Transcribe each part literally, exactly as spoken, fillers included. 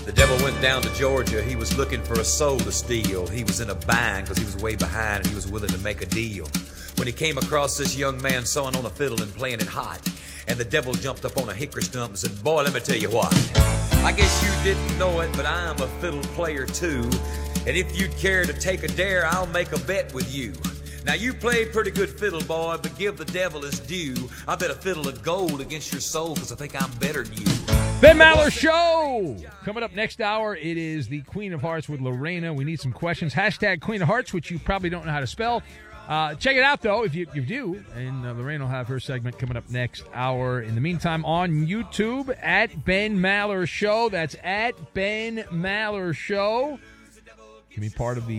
The devil went down to Georgia. He was looking for a soul to steal. He was in a bind because he was way behind and he was willing to make a deal. When he came across this young man sawing on a fiddle and playing it hot, and the devil jumped up on a hickory stump and said, boy, let me tell you what. I guess you didn't know it, but I'm a fiddle player too. And if you'd care to take a dare, I'll make a bet with you. Now, you played pretty good fiddle, boy, but give the devil his due. I bet a fiddle of gold against your soul because I think I'm better than you. Ben Maller Show! Coming up next hour, it is the Queen of Hearts with Lorena. We need some questions. Hashtag Queen of Hearts, which you probably don't know how to spell. Uh, check it out, though, if you, you do. And uh, Lorena will have her segment coming up next hour. In the meantime, on YouTube, at Ben Maller Show. That's at Ben Maller Show. Can be part of the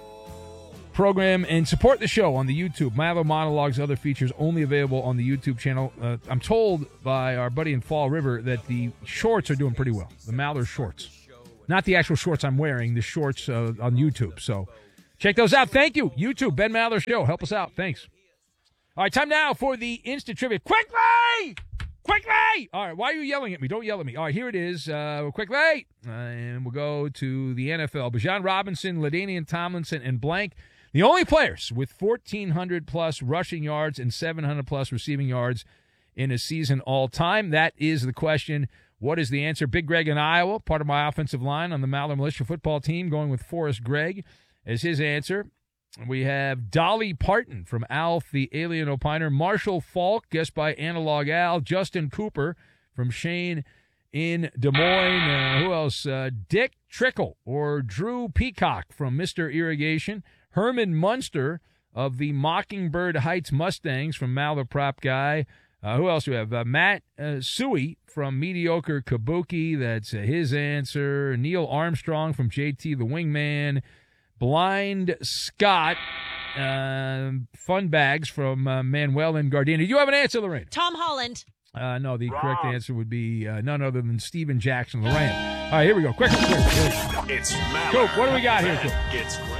program and support the show on the YouTube. Maller Monologues, other features only available on the YouTube channel. Uh, I'm told by our buddy in Fall River that the shorts are doing pretty well. The Maller shorts. Not the actual shorts I'm wearing, the shorts uh, on YouTube. So check those out. Thank you, YouTube, Ben Maller Show. Help us out. Thanks. All right, time now for the Instant Trivia. Quickly! Quickly! All right, why are you yelling at me? Don't yell at me. All right, here it is. Uh, quickly! Uh, and we'll go to the N F L. Bijan Robinson, LaDainian Tomlinson, and blank. The only players with fourteen hundred plus rushing yards and seven hundred plus receiving yards in a season all time. That is the question. What is the answer? Big Greg in Iowa, part of my offensive line on the Maller Militia football team, going with Forrest Gregg as his answer. We have Dolly Parton from Alf, the Alien Opiner. Marshall Falk, guessed by Analog Al. Justin Cooper from Shane in Des Moines. Uh, who else? Uh, Dick Trickle or Drew Peacock from Mister Irrigation. Herman Munster of the Mockingbird Heights Mustangs from Maller Prop Guy. Uh, who else do we have? Uh, Matt uh, Suey from Mediocre Kabuki. That's uh, his answer. Neil Armstrong from J T the Wingman. Blind Scott. Uh, fun Bags from uh, Manuel and Gardena. Do you have an answer, Lorraine? Tom Holland. Uh, no, the Wrong. Correct answer would be uh, none other than Steven Jackson Loran. All right, here we go. Quick, quick, quick. It's Maller. Coop, what do we got here, Coop? It's Grail.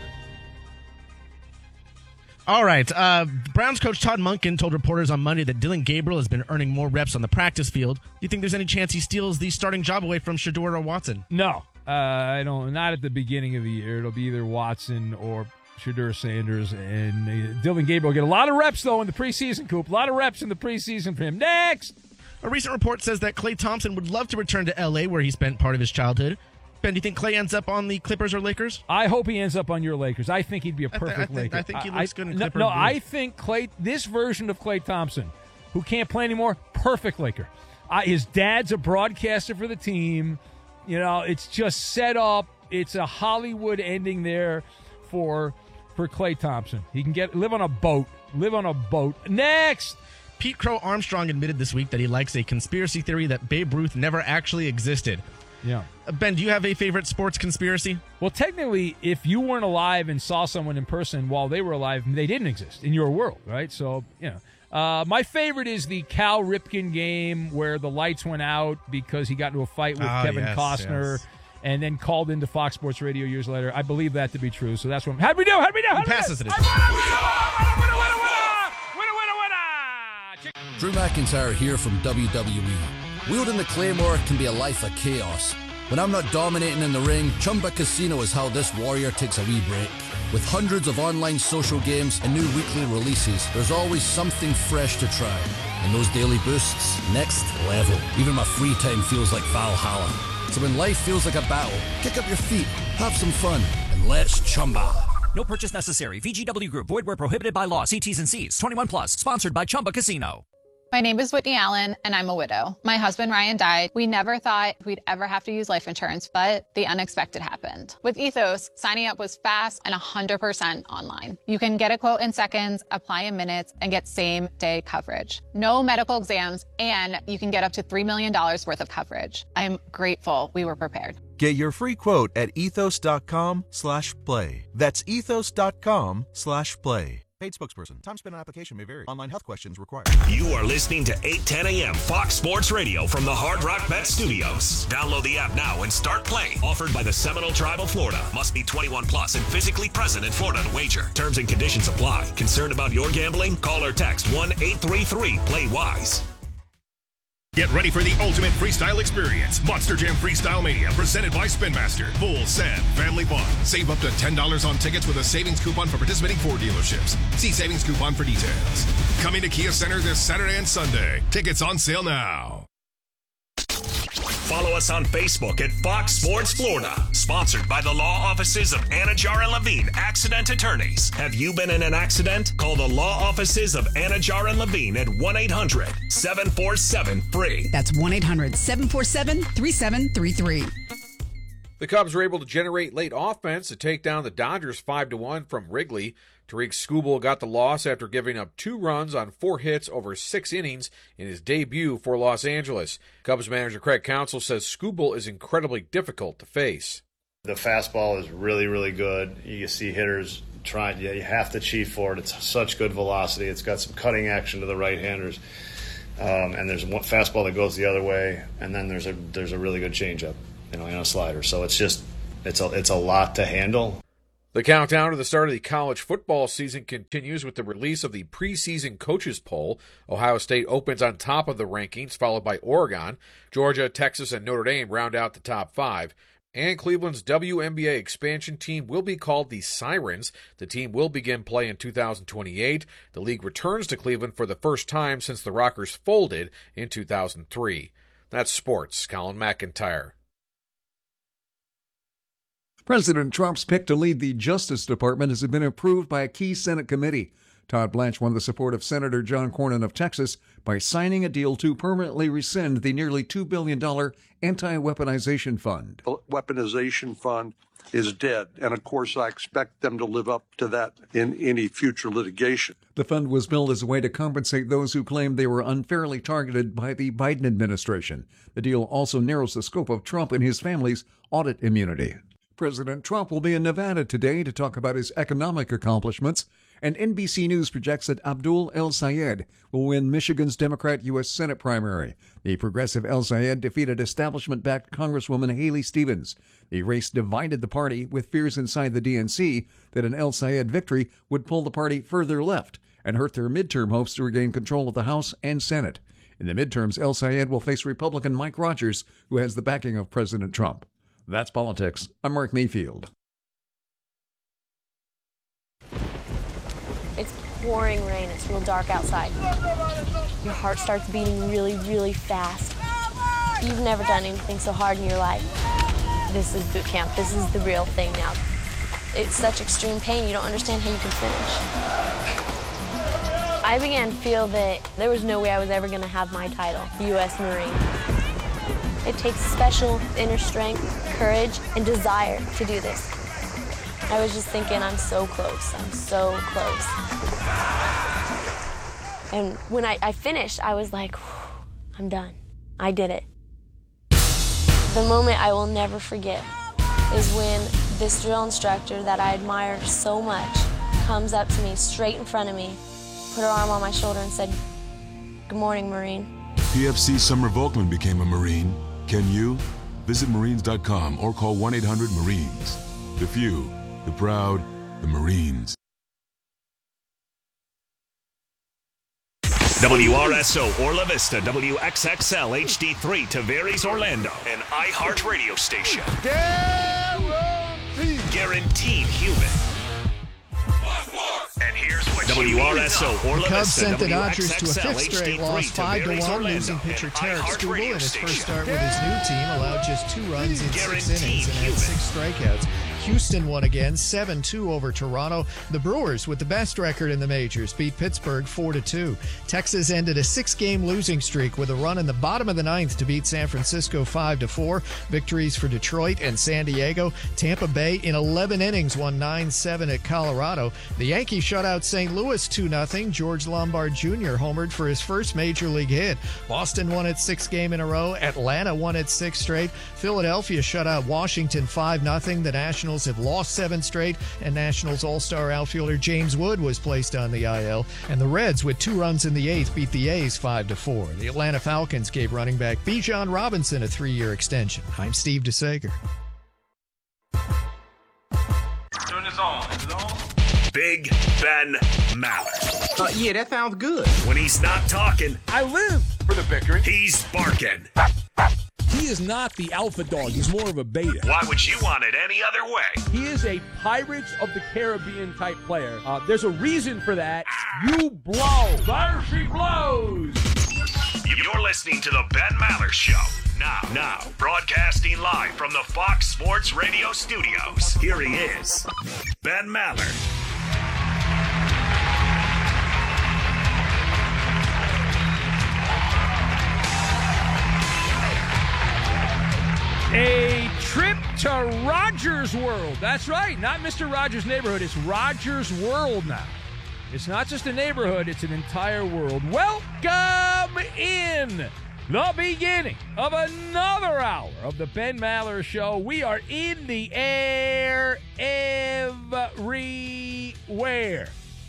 All right. Uh, Browns coach Todd Monken told reporters on Monday that Dylan Gabriel has been earning more reps on the practice field. Do you think there's any chance he steals the starting job away from Shedeur or Watson? No. Uh, I don't. Not at the beginning of the year. It'll be either Watson or Shedeur Sanders. And uh, Dylan Gabriel will get a lot of reps, though, in the preseason, Coop. A lot of reps in the preseason for him. Next! A recent report says that Klay Thompson would love to return to L A, where he spent part of his childhood. Ben, do you think Klay ends up on the Clippers or Lakers? I hope he ends up on your Lakers. I think he'd be a perfect I th- I Laker. I think he looks I, good in no, Clipper. No, I think Klay, this version of Klay Thompson, who can't play anymore, perfect Laker. Uh, his dad's a broadcaster for the team. You know, it's just set up. It's a Hollywood ending there for for Klay Thompson. He can get live on a boat. Live on a boat. Next! Pete Crow Armstrong admitted this week that he likes a conspiracy theory that Babe Ruth never actually existed. Yeah. Uh, Ben, do you have a favorite sports conspiracy? Well, technically, if you weren't alive and saw someone in person while they were alive, they didn't exist in your world, right? So, you know. Uh, my favorite is the Cal Ripken game where the lights went out because he got into a fight with oh, Kevin yes, Costner yes. and then called into Fox Sports Radio years later. I believe that to be true. So that's what I'm, how'd we do? How'd we do? How'd we passes do? it. Drew McIntyre here from W W E. Wielding the Claymore can be a life of chaos. When I'm not dominating in the ring, Chumba Casino is how this warrior takes a wee break. With hundreds of online social games and new weekly releases, there's always something fresh to try. And those daily boosts, next level. Even my free time feels like Valhalla. So when life feels like a battle, kick up your feet, have some fun, and let's Chumba. No purchase necessary. V G W Group. Void where prohibited by law. See T's and C's. twenty-one plus. Sponsored by Chumba Casino. My name is Whitney Allen, and I'm a widow. My husband, Ryan, died. We never thought we'd ever have to use life insurance, but the unexpected happened. With Ethos, signing up was fast and one hundred percent online. You can get a quote in seconds, apply in minutes, and get same-day coverage. No medical exams, and you can get up to three million dollars worth of coverage. I'm grateful we were prepared. Get your free quote at ethos.com slash play. That's ethos.com slash play. Paid spokesperson. Time spent on application may vary. Online health questions required. You are listening to eight ten a.m. Fox Sports Radio from the Hard Rock Bet Studios. Download the app now and start playing. Offered by the Seminole Tribe of Florida. Must be twenty-one plus and physically present in Florida to wager. Terms and conditions apply. Concerned about your gambling? Call or text one eight three three play wise. Get ready for the ultimate freestyle experience. Monster Jam Freestyle Mania, presented by Spin Master. Full send, family fun. Save up to ten dollars on tickets with a savings coupon for participating Ford dealerships. See savings coupon for details. Coming to Kia Center this Saturday and Sunday. Tickets on sale now. Follow us on Facebook at Fox Sports Florida. Sponsored by the law offices of Anajar and Levine, accident attorneys. Have you been in an accident? Call the law offices of Anajar and Levine at one eight hundred seven four seven free. That's one eight hundred seven four seven three seven three three. The Cubs were able to generate late offense to take down the Dodgers five to one from Wrigley. Tarik Skubal got the loss after giving up two runs on four hits over six innings in his debut for Los Angeles. Cubs manager Craig Counsell says Skubal is incredibly difficult to face. The fastball is really, really good. You see hitters trying, yeah, you have to cheat for it. It's such good velocity. It's got some cutting action to the right-handers. Um, and there's one fastball that goes the other way, and then there's a there's a really good changeup, you know, and a slider. So it's just it's a it's a lot to handle. The countdown to the start of the college football season continues with the release of the preseason coaches poll. Ohio State opens on top of the rankings, followed by Oregon. Georgia, Texas, and Notre Dame round out the top five. And Cleveland's W N B A expansion team will be called the Sirens. The team will begin play in two thousand twenty-eight. The league returns to Cleveland for the first time since the Rockers folded in two thousand three. That's sports. Colin McIntyre. President Trump's pick to lead the Justice Department has been approved by a key Senate committee. Todd Blanche won the support of Senator John Cornyn of Texas by signing a deal to permanently rescind the nearly two billion dollars anti-weaponization fund. The weaponization fund is dead, and of course I expect them to live up to that in any future litigation. The fund was built as a way to compensate those who claimed they were unfairly targeted by the Biden administration. The deal also narrows the scope of Trump and his family's audit immunity. President Trump will be in Nevada today to talk about his economic accomplishments, and N B C News projects that Abdul El-Sayed will win Michigan's Democrat U S Senate primary. The progressive El-Sayed defeated establishment-backed Congresswoman Haley Stevens. The race divided the party, with fears inside the D N C that an El-Sayed victory would pull the party further left and hurt their midterm hopes to regain control of the House and Senate. In the midterms, El-Sayed will face Republican Mike Rogers, who has the backing of President Trump. That's politics. I'm Mark Mayfield. It's pouring rain. It's real dark outside. Your heart starts beating really, really fast. You've never done anything so hard in your life. This is boot camp. This is the real thing now. It's such extreme pain, you don't understand how you can finish. I began to feel that there was no way I was ever going to have my title, U S Marine. It takes special inner strength, courage, and desire to do this. I was just thinking, I'm so close, I'm so close. And when I, I finished, I was like, I'm done. I did it. The moment I will never forget is when this drill instructor that I admire so much comes up to me straight in front of me, put her arm on my shoulder and said, "Good morning, Marine." P F C Summer Volkman became a Marine. Can you? Visit Marines dot com or call one eight hundred Marines. The few, the proud, the Marines. W R S O Orla Vista, W X X L H D three, Tavares, Orlando, an iHeart radio station. Guaranteed. Guaranteed human. And here's what W R S O Orla Cubs Vista, sent the Dodgers to a W X X L fifth straight loss, five to one, losing pitcher Tarik Skubal in his first start with his new team allowed just two runs in six innings and had six strikeouts. Houston won again, seven two over Toronto. The Brewers, with the best record in the majors, beat Pittsburgh four to two. Texas ended a six-game losing streak with a run in the bottom of the ninth to beat San Francisco five to four. Victories for Detroit and San Diego. Tampa Bay in eleven innings won nine seven at Colorado. The Yankees shut out Saint Louis two nothing. George Lombard Junior homered for his first major league hit. Boston won its sixth game in a row. Atlanta won its sixth straight. Philadelphia shut out Washington five nothing. The Nationals have lost seven straight, and Nationals all-star outfielder James Wood was placed on the I L. And the Reds, with two runs in the eighth, beat the A's five to four. The Atlanta Falcons gave running back Bijan Robinson a three-year extension. I'm Steve DeSager. Turn this on. Is it on? Big Ben Maller. Uh, yeah, that sounds good. When he's not talking, I live for the victory. He's barking. He is not the alpha dog. He's more of a beta. Why would you want it any other way? He is a Pirates of the Caribbean type player. Uh, there's a reason for that. You blow. There she blows. You're listening to the Ben Maller Show. Now, now, broadcasting live from the Fox Sports Radio studios. Here he is, Ben Maller. A trip to Rogers World. That's right, not Mister Rogers' Neighborhood. It's Rogers World now. It's not just a neighborhood, it's an entire world. Welcome in the beginning of another hour of the Ben Maller Show. We are in the air everywhere.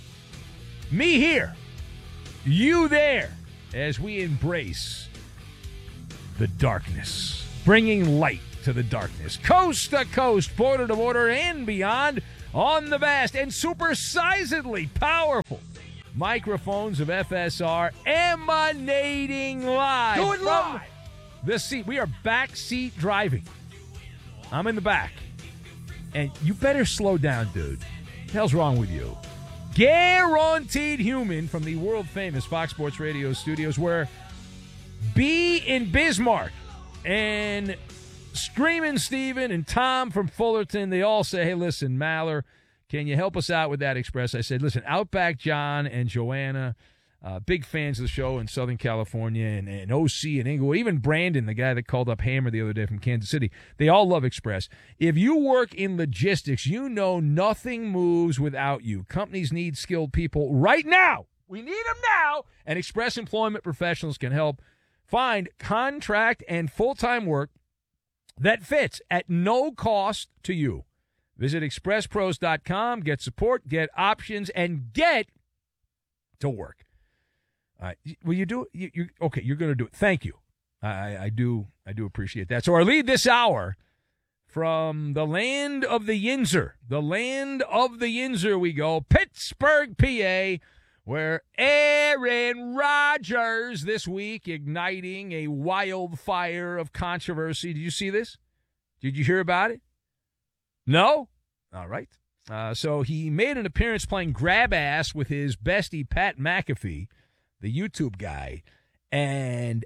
Me here, you there, as we embrace the darkness. Bringing light to the darkness, coast to coast, border to border, and beyond on the vast and supersizedly powerful microphones of F S R, emanating live Do it from live. the seat. We are back seat driving. I'm in the back. And you better slow down, dude. What the hell's wrong with you? Guaranteed Human from the world-famous Fox Sports Radio studios, where B in Bismarck and Screaming Steven and Tom from Fullerton, they all say, hey, listen, Maller, can you help us out with that Express? I said, listen, Outback John and Joanna, uh, big fans of the show in Southern California, and, and O C and Inglewood, even Brandon, the guy that called up Hammer the other day from Kansas City, they all love Express. If you work in logistics, you know nothing moves without you. Companies need skilled people right now. We need them now, and Express Employment Professionals can help find contract and full-time work that fits at no cost to you. Visit express pros dot com, get support, get options, and get to work. All right. Will you do it? You, you, okay, you're going to do it. Thank you. I, I do I do appreciate that. So our lead this hour from the land of the Yinzer, the land of the Yinzer we go, Pittsburgh, P A, where Aaron Rodgers this week igniting a wildfire of controversy. Did you see this? Did you hear about it? No? All right. Uh, so he made an appearance playing grab ass with his bestie Pat McAfee, the YouTube guy, and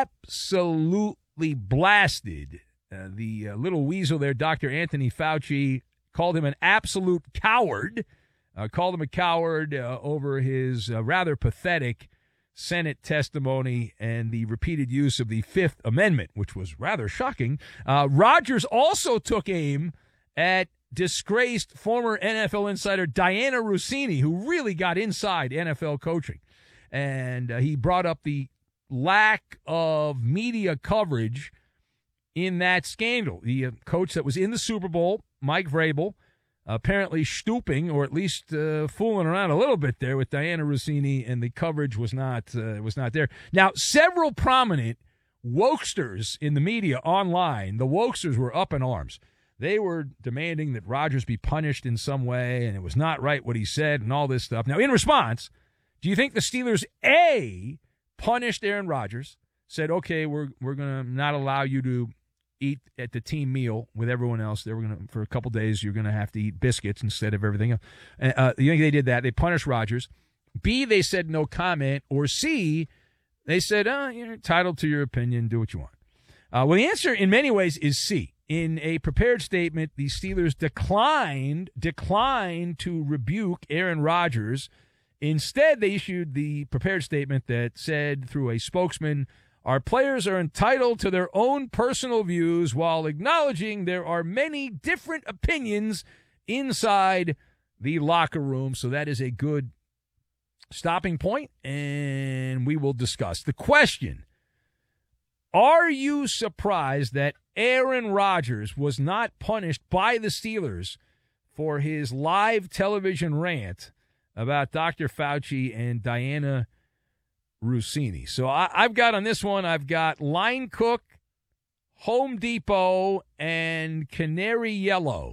absolutely blasted uh, the uh, little weasel there, Doctor Anthony Fauci, called him an absolute coward. Uh, called him a coward uh, over his uh, rather pathetic Senate testimony and the repeated use of the Fifth Amendment, which was rather shocking. Uh, Rodgers also took aim at disgraced former N F L insider Diana Russini, who really got inside N F L coaching. And uh, he brought up the lack of media coverage in that scandal. The uh, coach that was in the Super Bowl, Mike Vrabel, apparently stooping, or at least uh, fooling around a little bit there with Diana Russini, and the coverage was not uh, was not there. Now, several prominent wokesters in the media online, the wokesters were up in arms. They were demanding that Rodgers be punished in some way, and it was not right what he said and all this stuff. Now, in response, do you think the Steelers, A, punished Aaron Rodgers, said, okay, we're we're going to not allow you to eat at the team meal with everyone else. They were going to, for a couple days, you're going to have to eat biscuits instead of everything else. Uh, you think they did that? They punished Rodgers. B, they said no comment. Or C, they said, oh, you're entitled to your opinion. Do what you want. Uh, well, the answer in many ways is C. In a prepared statement, the Steelers declined, declined to rebuke Aaron Rodgers. Instead, they issued the prepared statement that said through a spokesman, our players are entitled to their own personal views while acknowledging there are many different opinions inside the locker room. So that is a good stopping point, and we will discuss. The question, are you surprised that Aaron Rodgers was not punished by the Steelers for his live television rant about Doctor Fauci and Diana Russini? So I, I've got on this one, I've got Line Cook, Home Depot, and Canary Yellow.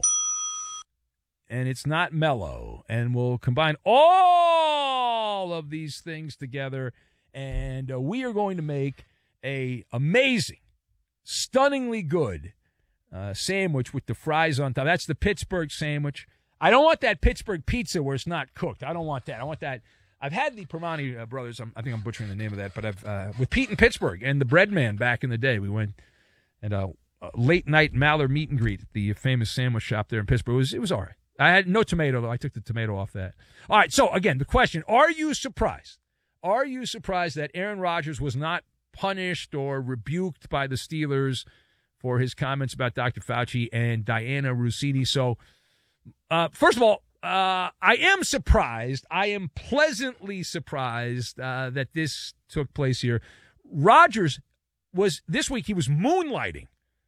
And it's not mellow. And we'll combine all of these things together and uh, we are going to make a amazing, stunningly good uh, sandwich with the fries on top. That's the Pittsburgh sandwich. I don't want that Pittsburgh pizza where it's not cooked. I don't want that. I want that. I've had the Permani uh, brothers. I'm, I think I'm butchering the name of that, but I've uh, with Pete in Pittsburgh and the Bread Man back in the day. We went at a, a late night Maller meet and greet at the famous sandwich shop there in Pittsburgh. It was it was all right. I had no tomato though. I took the tomato off that. All right. So again, the question: Are you surprised? Are you surprised that Aaron Rodgers was not punished or rebuked by the Steelers for his comments about Doctor Fauci and Diana Russini? So, uh, first of all, uh, I am surprised. I am pleasantly surprised uh, that this took place here. Rodgers was, this week, he was moonlighting.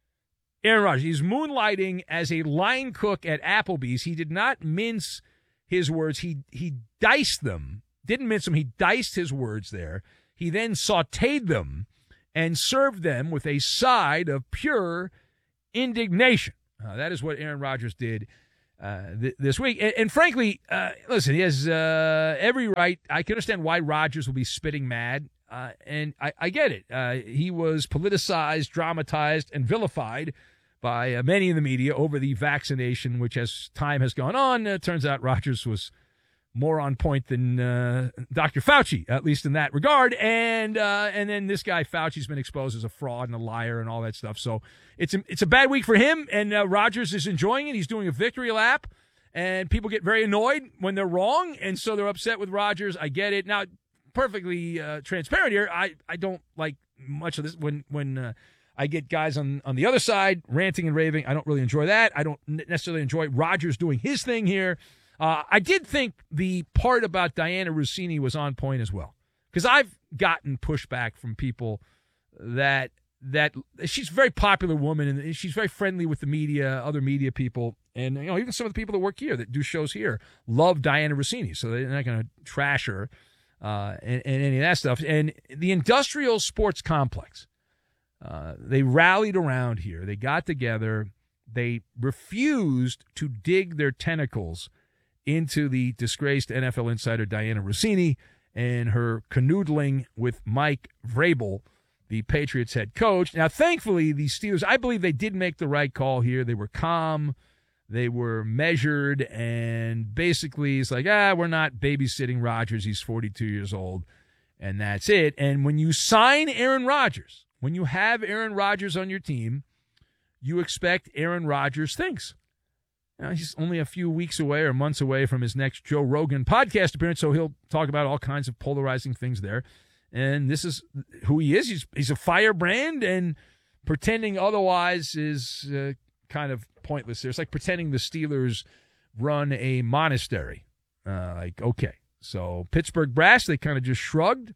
Aaron Rodgers, he's moonlighting as a line cook at Applebee's. He did not mince his words. He, he diced them. Didn't mince them. He diced his words there. He then sautéed them and served them with a side of pure indignation. Uh, that is what Aaron Rodgers did uh, th- this week. And, and frankly, uh, listen, he has uh, every right. I can understand why Rodgers will be spitting mad, uh, and I, I get it. Uh, he was politicized, dramatized, and vilified by uh, many in the media over the vaccination, which as time has gone on, uh, turns out Rodgers was more on point than uh, Doctor Fauci, at least in that regard. And uh, and then this guy Fauci's been exposed as a fraud and a liar and all that stuff. So it's a, it's a bad week for him, and uh, Rodgers is enjoying it. He's doing a victory lap, and people get very annoyed when they're wrong, and so they're upset with Rodgers. I get it. Now, perfectly uh, transparent here, I, I don't like much of this. When when uh, I get guys on, on the other side ranting and raving, I don't really enjoy that. I don't necessarily enjoy Rodgers doing his thing here. Uh, I did think the part about Diana Russini was on point as well, because I've gotten pushback from people that that she's a very popular woman and she's very friendly with the media, other media people, and you know even some of the people that work here that do shows here love Diana Russini, so they're not going to trash her uh, and, and any of that stuff. And the industrial sports complex, uh, they rallied around here. They got together. They refused to dig their tentacles into the disgraced N F L insider Diana Russini and her canoodling with Mike Vrabel, the Patriots head coach. Now, thankfully, the Steelers, I believe they did make the right call here. They were calm, they were measured, and basically it's like, ah, we're not babysitting Rodgers. He's forty-two years old, and that's it. And when you sign Aaron Rodgers, when you have Aaron Rodgers on your team, you expect Aaron Rodgers things. Now, he's only a few weeks away or months away from his next Joe Rogan podcast appearance, so he'll talk about all kinds of polarizing things there. And this is who he is. He's, he's a firebrand, and pretending otherwise is uh, kind of pointless there. It's like pretending the Steelers run a monastery. Uh, like, okay. So Pittsburgh Brass, they kind of just shrugged,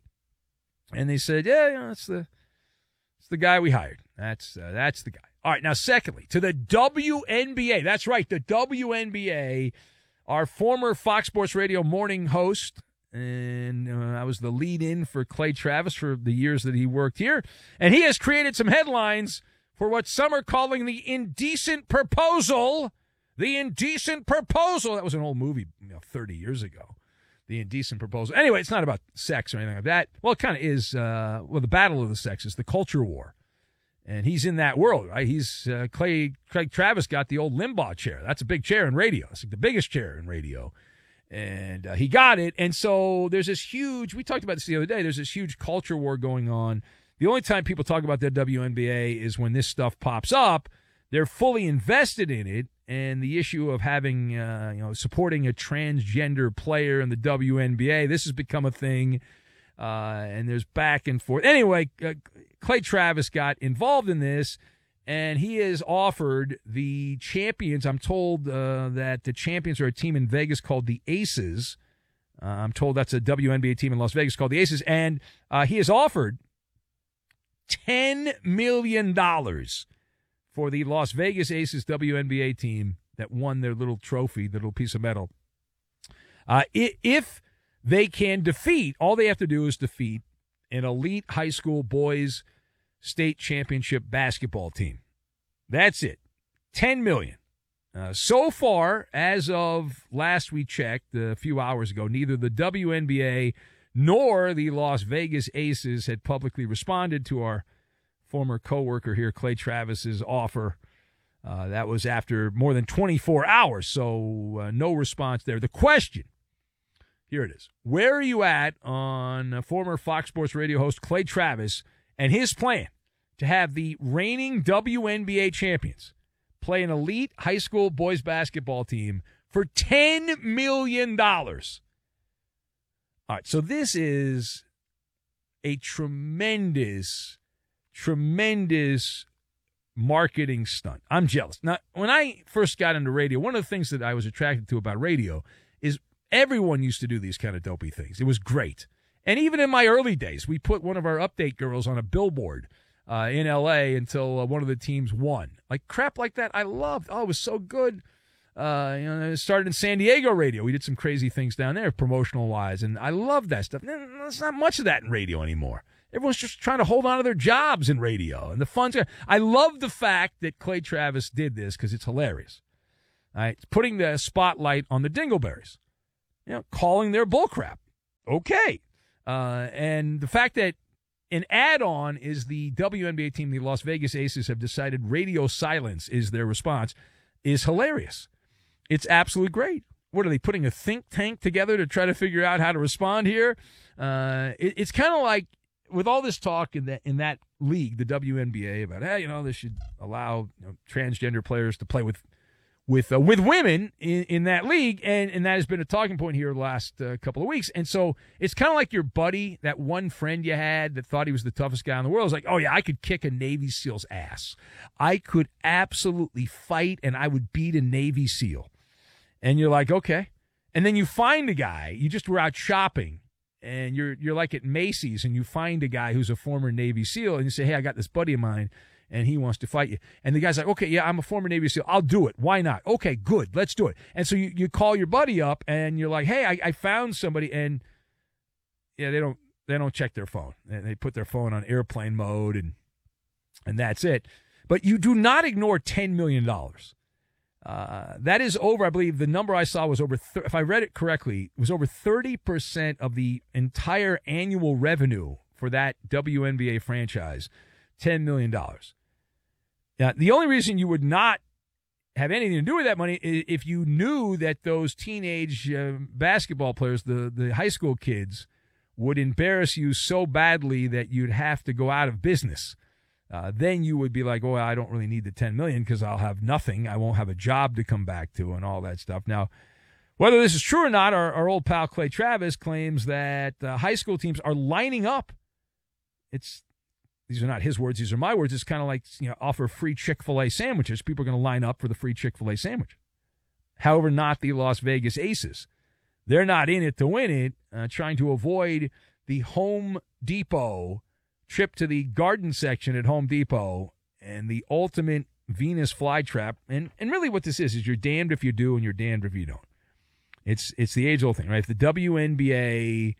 and they said, yeah, you know, that's the, that's the guy we hired. That's uh, That's the guy. All right, now, secondly, to the W N B A. That's right, the W N B A. Our former Fox Sports Radio morning host, and uh, I was the lead-in for Clay Travis for the years that he worked here. And he has created some headlines for what some are calling the indecent proposal. The indecent proposal. That was an old movie, you know, thirty years ago. The indecent proposal. Anyway, it's not about sex or anything like that. Well, it kind of is. Uh, well, the battle of the sexes, the culture war. And he's in that world, right? He's uh, Clay Craig Travis got the old Limbaugh chair. That's a big chair in radio. It's like the biggest chair in radio. And uh, he got it. And so there's this huge, we talked about this the other day, there's this huge culture war going on. The only time people talk about the W N B A is when this stuff pops up. They're fully invested in it. And the issue of having, uh, you know, supporting a transgender player in the W N B A, this has become a thing. Uh, and there's back and forth. Anyway, uh, Clay Travis got involved in this, and he has offered the champions. I'm told uh, that the champions are a team in Vegas called the Aces. Uh, I'm told that's a W N B A team in Las Vegas called the Aces. And uh, he has offered ten million dollars for the Las Vegas Aces W N B A team that won their little trophy, the little piece of metal. Uh, if they can defeat, all they have to do is defeat an elite high school boys state championship basketball team. That's it. ten million dollars. Uh, so far, as of last we checked, a few hours ago, neither the W N B A nor the Las Vegas Aces had publicly responded to our former coworker here, Clay Travis's offer. Uh, that was after more than twenty-four hours, so uh, no response there. The question, here it is. Where are you at on uh, former Fox Sports Radio host Clay Travis and his plan to have the reigning W N B A champions play an elite high school boys basketball team for ten million dollars? All right, so this is a tremendous, tremendous marketing stunt. I'm jealous. Now, when I first got into radio, one of the things that I was attracted to about radio is everyone used to do these kind of dopey things. It was great. And even in my early days, we put one of our update girls on a billboard uh, in L A until uh, one of the teams won. Like crap like that, I loved. Oh, it was so good. Uh, you know, it started in San Diego radio. We did some crazy things down there, promotional-wise, and I loved that stuff. There's not much of that in radio anymore. Everyone's just trying to hold on to their jobs in radio, and the fun's. I love the fact that Clay Travis did this because it's hilarious. All right, putting the spotlight on the Dingleberries, you know, calling their bullcrap. Okay, uh, and the fact that an add-on is the W N B A team, the Las Vegas Aces, have decided radio silence is their response, is hilarious. It's absolutely great. What are they putting a think tank together to try to figure out how to respond here? Uh, it, it's kind of like. With all this talk in that in that league, the W N B A, about hey, you know, they should allow you know, transgender players to play with with uh, with women in, in that league, and and that has been a talking point here the last uh, couple of weeks. And so it's kind of like your buddy, that one friend you had that thought he was the toughest guy in the world. It's like, oh yeah, I could kick a Navy SEAL's ass. I could absolutely fight, and I would beat a Navy SEAL. And you're like, okay. And then you find a guy. You just were out shopping. And you're you're like at Macy's, and you find a guy who's a former Navy SEAL, and you say, hey, I got this buddy of mine, and he wants to fight you. And the guy's like, okay, yeah, I'm a former Navy SEAL. I'll do it. Why not? Okay, good. Let's do it. And so you, you call your buddy up, and you're like, hey, I, I found somebody, and yeah, they don't they don't check their phone. And they put their phone on airplane mode, and and that's it. But you do not ignore ten million dollars. Uh, that is over, I believe, the number I saw was over, th- if I read it correctly, it was over thirty percent of the entire annual revenue for that W N B A franchise, ten million dollars. Now, the only reason you would not have anything to do with that money is if you knew that those teenage uh, basketball players, the, the high school kids, would embarrass you so badly that you'd have to go out of business. Uh, then you would be like, oh, I don't really need the ten million dollars because I'll have nothing. I won't have a job to come back to and all that stuff. Now, whether this is true or not, our, our old pal Clay Travis claims that uh, high school teams are lining up. It's These are not his words. These are my words. It's kind of like, you know, offer free Chick-fil-A sandwiches. People are going to line up for the free Chick-fil-A sandwich. However, not the Las Vegas Aces. They're not in it to win it, uh, trying to avoid the Home Depot trip to the garden section at Home Depot and the ultimate Venus flytrap. And and really what this is, is you're damned if you do and you're damned if you don't. It's it's the age-old thing, right? If the W N B A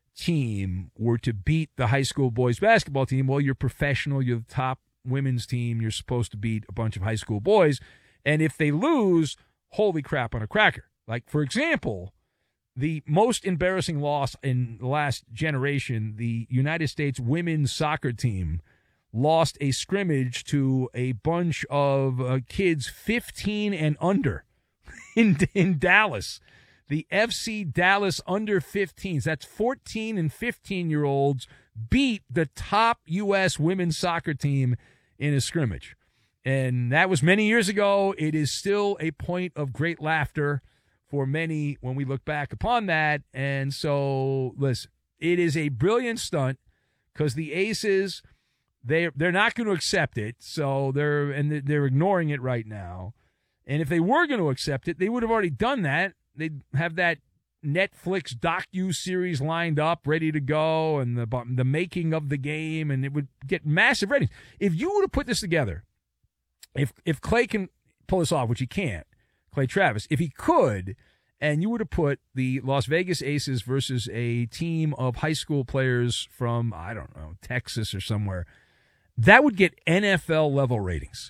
team were to beat the high school boys basketball team, well, you're professional, you're the top women's team, you're supposed to beat a bunch of high school boys. And if they lose, holy crap on a cracker. Like, for example, the most embarrassing loss in the last generation, the United States women's soccer team lost a scrimmage to a bunch of uh, kids fifteen and under in, in Dallas. The F C Dallas under fifteens, that's fourteen and fifteen-year-olds, beat the top U S women's soccer team in a scrimmage. And that was many years ago. It is still a point of great laughter for many when we look back upon that. And so, listen, it is a brilliant stunt because the Aces, they they're not going to accept it. So they're and they're ignoring it right now. And if they were going to accept it, they would have already done that. They'd have that Netflix docu-series lined up, ready to go, and the the making of the game, and it would get massive ratings. If you would have put this together, if if Clay can pull this off, which he can't, Clay Travis, if he could, and you would have put the Las Vegas Aces versus a team of high school players from, I don't know, Texas or somewhere, that would get N F L-level ratings.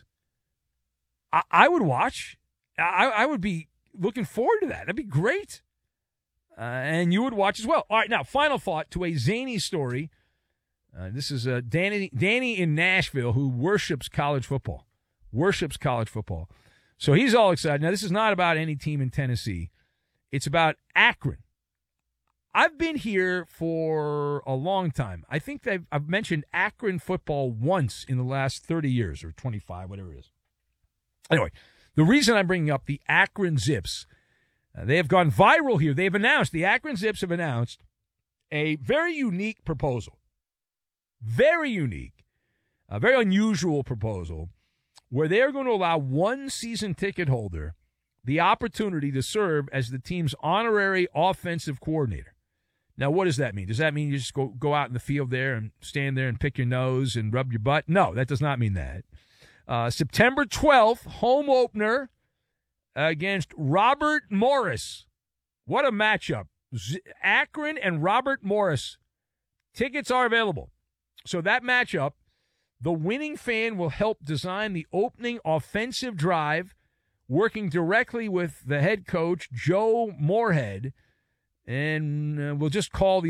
I, I would watch. I, I would be looking forward to that. That'd be great. uh, and you would watch as well. All right, now, final thought to a zany story. Uh, this is uh, Danny, Danny in Nashville who worships college football. Worships college football. So he's all excited. Now, this is not about any team in Tennessee. It's about Akron. I've been here for a long time. I think I've, I've mentioned Akron football once in the last thirty years or twenty-five, whatever it is. Anyway, the reason I'm bringing up the Akron Zips, uh, they have gone viral here. They've announced, the Akron Zips have announced a very unique proposal. Very unique, a very unusual proposal where they're going to allow one season ticket holder the opportunity to serve as the team's honorary offensive coordinator. Now, what does that mean? Does that mean you just go, go out in the field there and stand there and pick your nose and rub your butt? No, that does not mean that. Uh, September twelfth, home opener against Robert Morris. What a matchup. Z- Akron and Robert Morris. Tickets are available. So that matchup, the winning fan will help design the opening offensive drive, working directly with the head coach, Joe Moorhead, and uh, we'll just call the